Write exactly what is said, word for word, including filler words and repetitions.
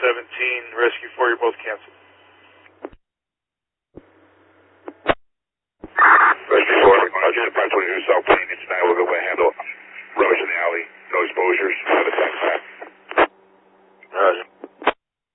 seventeen, Rescue four, you're both canceled. Rescue four, I'll get a five twenty-two South Plain, it's nine, we'll go away.